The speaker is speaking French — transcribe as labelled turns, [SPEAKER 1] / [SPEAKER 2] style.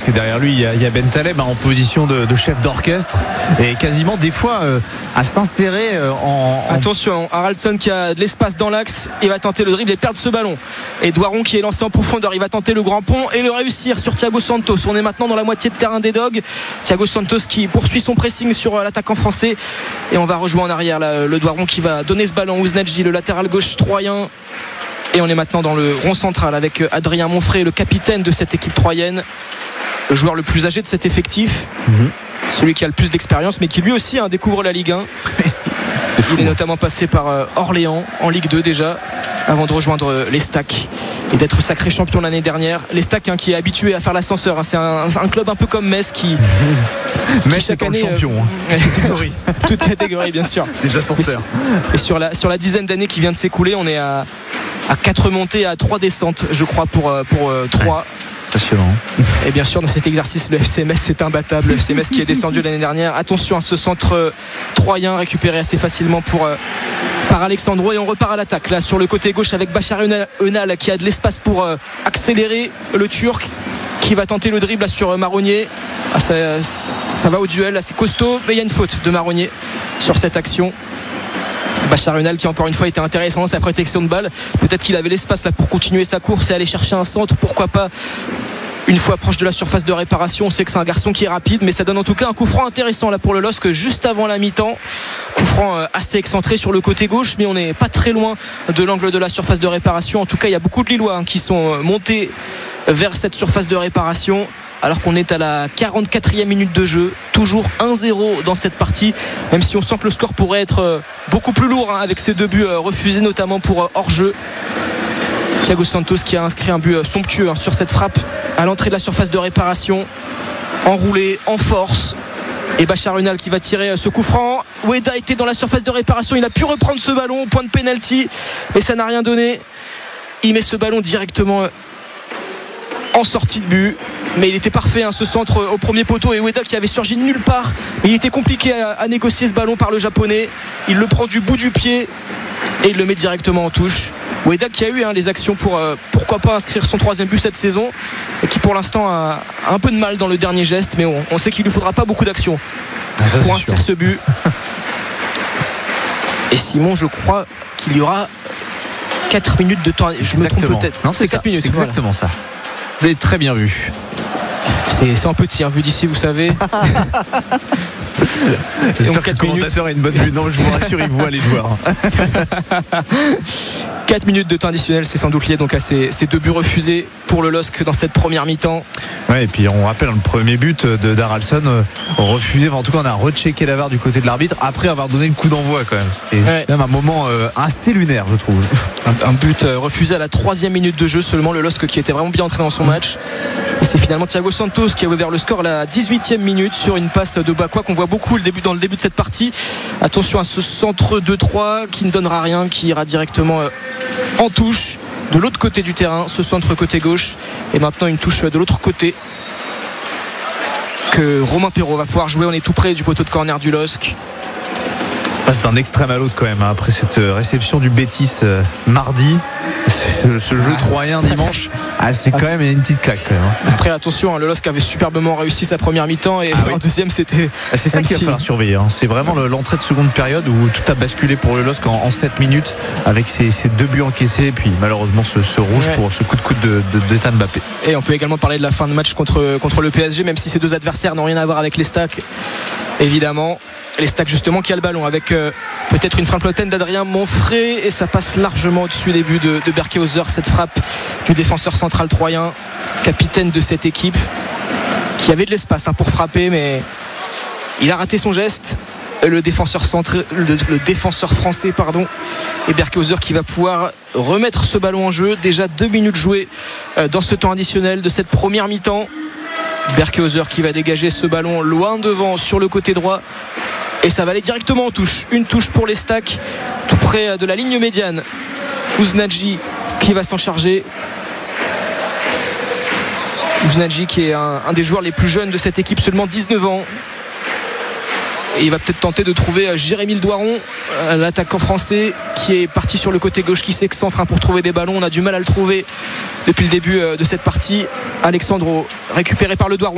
[SPEAKER 1] et derrière lui il y a Ben Taleb en position de chef d'orchestre et quasiment des fois à s'insérer
[SPEAKER 2] Attention, Haraldsson qui a de l'espace dans l'axe, il va tenter le dribble et perdre ce ballon. Et Doiron qui est lancé en profondeur, il va tenter le grand pont et le réussir sur Thiago Santos. On est maintenant dans la moitié de terrain des Dogs. Thiago Santos qui poursuit son pressing sur l'attaquant français et on va rejoindre en arrière là, le Doiron qui va donner ce ballon. Ouznadji, le latéral gauche troyen. Et on est maintenant dans le rond central avec Adrien Monfray, le capitaine de cette équipe troyenne, le joueur le plus âgé de cet effectif, celui qui a le plus d'expérience mais qui lui aussi découvre la Ligue 1. Il est notamment passé par Orléans en Ligue 2 déjà avant de rejoindre les Stacks et d'être sacré champion l'année dernière. Les Stacks qui est habitué à faire l'ascenseur, c'est un club un peu comme Metz qui
[SPEAKER 1] chaque année champion
[SPEAKER 2] toute catégorie bien sûr,
[SPEAKER 1] des ascenseurs.
[SPEAKER 2] Et sur la dizaine d'années qui vient de s'écouler, on est à 4 montées, à 3 descentes je crois pour 3.
[SPEAKER 1] Passionnant.
[SPEAKER 2] Et bien sûr dans cet exercice le FC Metz est imbattable. Le FC Metz qui est descendu l'année dernière. Attention à ce centre troyen récupéré assez facilement par Alexandro et on repart à l'attaque là sur le côté gauche avec Bachar Önal qui a de l'espace pour accélérer le Turc qui va tenter le dribble là sur Marronnier. Ça va au duel, là c'est costaud mais il y a une faute de Marronnier sur cette action. Bachar Önal qui encore une fois était intéressant dans sa protection de balle. Peut-être qu'il avait l'espace là pour continuer sa course et aller chercher un centre, pourquoi pas une fois proche de la surface de réparation. On sait que c'est un garçon qui est rapide, mais ça donne en tout cas un coup franc intéressant là pour le LOSC juste avant la mi-temps. Coup franc assez excentré sur le côté gauche, mais on n'est pas très loin de l'angle de la surface de réparation. En tout cas il y a beaucoup de Lillois qui sont montés vers cette surface de réparation alors qu'on est à la 44e minute de jeu, toujours 1-0 dans cette partie, même si on sent que le score pourrait être beaucoup plus lourd avec ces 2 buts refusés notamment pour hors-jeu. Thiago Santos qui a inscrit un but somptueux sur cette frappe à l'entrée de la surface de réparation, enroulé en force, et Bachar Önal qui va tirer ce coup franc. Ueda était dans la surface de réparation, il a pu reprendre ce ballon au point de pénalty mais ça n'a rien donné. Il met ce ballon directement en sortie de but, mais il était parfait ce centre au premier poteau et Ueda qui avait surgi de nulle part, mais il était compliqué à négocier ce ballon par le japonais. Il le prend du bout du pied et il le met directement en touche. Ueda qui a eu les actions pour pourquoi pas inscrire son 3e but cette saison et qui pour l'instant a un peu de mal dans le dernier geste, mais on sait qu'il lui faudra pas beaucoup d'actions pour inscrire ce but. Et Simon, je crois qu'il y aura 4 minutes de temps. Je me trompe peut-être.
[SPEAKER 1] Non, c'est 4 minutes. C'est exactement ça. Vous avez très bien vu.
[SPEAKER 2] C'est un petit vu d'ici, vous savez.
[SPEAKER 1] J'espère que le commentateur a une bonne vue. Non, je vous rassure, il voit les joueurs.
[SPEAKER 2] 4 minutes de temps additionnel, c'est sans doute lié donc à ces 2 buts refusés pour le LOSC dans cette première mi-temps.
[SPEAKER 1] Ouais, et puis on rappelle le premier but d'Haraldsson refusé. En tout cas, on a rechecké la VAR du côté de l'arbitre après avoir donné le coup d'envoi quand même. C'était même un moment assez lunaire, je trouve.
[SPEAKER 2] Un but refusé à la 3e minute de jeu seulement. Le LOSC qui était vraiment bien entré dans son match. Et c'est finalement Thiago Santos qui a ouvert le score à la 18e minute sur une passe de Bakwa qu'on voit beaucoup dans le début de cette partie. Attention à ce centre 2-3 qui ne donnera rien, qui ira directement en touche de l'autre côté du terrain, ce centre côté gauche. Et maintenant une touche de l'autre côté que Romain Perrault va pouvoir jouer. On est tout près du poteau de corner du LOSC.
[SPEAKER 1] C'est d'un extrême à l'autre quand même après cette réception du Betis mardi, ce jeu troyen dimanche. C'est quand même une petite claque quand même.
[SPEAKER 2] Après attention, le LOSC avait superbement réussi sa première mi-temps et en deuxième c'était
[SPEAKER 1] c'est ça qu'il va falloir surveiller. C'est vraiment l'entrée de seconde période où tout a basculé pour le LOSC en 7 minutes avec ces 2 buts encaissés et puis malheureusement ce rouge pour ce coup de coude d'Ethan Mbappé.
[SPEAKER 2] Et on peut également parler de la fin de match contre le PSG, même si ces 2 adversaires n'ont rien à voir avec les Stacks évidemment. Les Stacks justement qui a le ballon avec peut-être une frappe lointaine d'Adrien Monfray et ça passe largement au-dessus des buts de Berkehauser, cette frappe du défenseur central troyen, capitaine de cette équipe qui avait de l'espace pour frapper mais il a raté son geste. Le défenseur français et Berkehauser qui va pouvoir remettre ce ballon en jeu. Déjà 2 minutes jouées dans ce temps additionnel de cette première mi-temps. Berkehauser qui va dégager ce ballon loin devant sur le côté droit et ça va aller directement en touche. Une touche pour les Stacks tout près de la ligne médiane. Ouznadji qui va s'en charger. Ouznadji qui est un des joueurs les plus jeunes de cette équipe, seulement 19 ans. Et il va peut-être tenter de trouver Jérémy Doiron, l'attaquant français qui est parti sur le côté gauche, qui s'excentre pour trouver des ballons. On a du mal à le trouver depuis le début de cette partie. Alexandro récupéré par le Doiron.